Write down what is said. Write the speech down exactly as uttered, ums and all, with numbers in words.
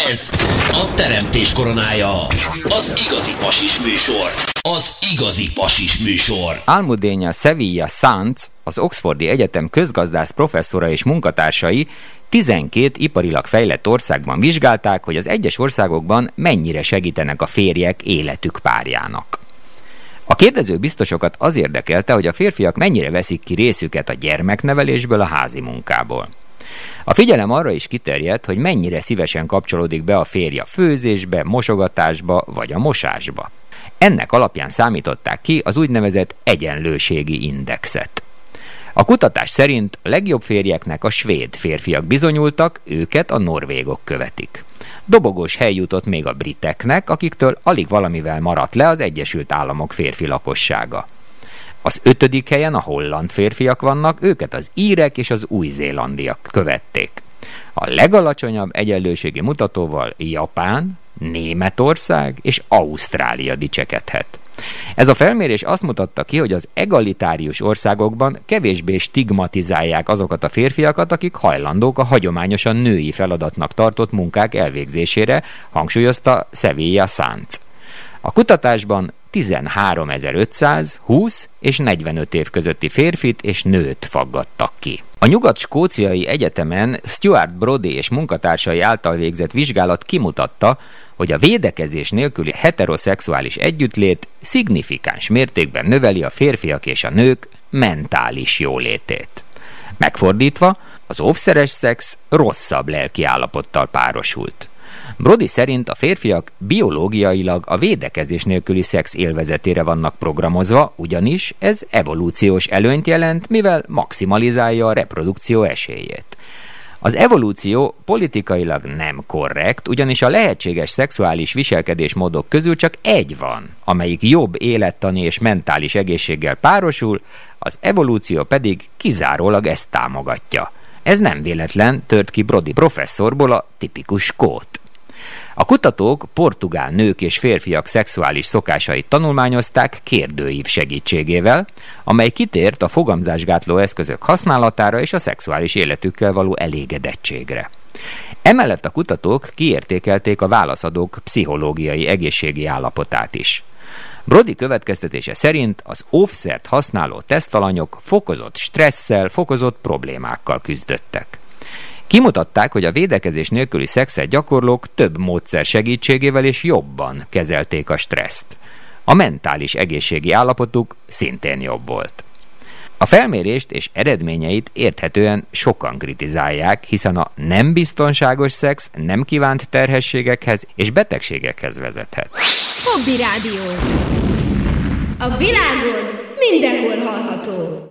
Ez a teremtés koronája. Az igazi pasis műsor. Az igazi pasis műsor. Almudena Sevilla Sanz, az Oxfordi Egyetem közgazdász professzora és munkatársai tizenkét iparilag fejlett országban vizsgálták, hogy az egyes országokban mennyire segítenek a férjek életük párjának. A kérdező biztosokat az érdekelte, hogy a férfiak mennyire veszik ki részüket a gyermeknevelésből, a házi munkából. A figyelem arra is kiterjedt, hogy mennyire szívesen kapcsolódik be a férj a főzésbe, mosogatásba vagy a mosásba. Ennek alapján számították ki az úgynevezett egyenlőségi indexet. A kutatás szerint a legjobb férjeknek a svéd férfiak bizonyultak, őket a norvégok követik. Dobogós hely jutott még a briteknek, akiktől alig valamivel maradt le az Egyesült Államok férfi lakossága. Az ötödik helyen a holland férfiak vannak, őket az írek és az új-zélandiak követték. A legalacsonyabb egyenlőségi mutatóval Japán, Németország és Ausztrália dicsekedhet. Ez a felmérés azt mutatta ki, hogy az egalitárius országokban kevésbé stigmatizálják azokat a férfiakat, akik hajlandók a hagyományosan női feladatnak tartott munkák elvégzésére, hangsúlyozta Sevilla Sanz. A kutatásban tizenháromezer-ötszáz húsz és negyvenöt év közötti férfit és nőt faggattak ki. A Nyugat-skóciai Egyetemen Stuart Brody és munkatársai által végzett vizsgálat kimutatta, hogy a védekezés nélküli heteroszexuális együttlét szignifikáns mértékben növeli a férfiak és a nők mentális jólétét. Megfordítva, az óvszeres szex rosszabb lelkiállapottal párosult. Brody szerint a férfiak biológiailag a védekezés nélküli szex élvezetére vannak programozva, ugyanis ez evolúciós előnyt jelent, mivel maximalizálja a reprodukció esélyét. Az evolúció politikailag nem korrekt, ugyanis a lehetséges szexuális viselkedésmódok közül csak egy van, amelyik jobb élettani és mentális egészséggel párosul, az evolúció pedig kizárólag ezt támogatja. Ez nem véletlen, tört ki Brody professzorból a tipikus skót. A kutatók portugál nők és férfiak szexuális szokásait tanulmányozták kérdőív segítségével, amely kitért a fogamzásgátló eszközök használatára és a szexuális életükkel való elégedettségre. Emellett a kutatók kiértékelték a válaszadók pszichológiai egészségi állapotát is. Brody következtetése szerint az óvszert használó tesztalanyok fokozott stresszel, fokozott problémákkal küzdöttek. Kimutatták, hogy a védekezés nélküli szexet gyakorlók több módszer segítségével és jobban kezelték a stresszt. A mentális egészségi állapotuk szintén jobb volt. A felmérést és eredményeit érthetően sokan kritizálják, hiszen a nem biztonságos szex nem kívánt terhességekhez és betegségekhez vezethet. Hobby Rádió. A világon mindenhol hallható.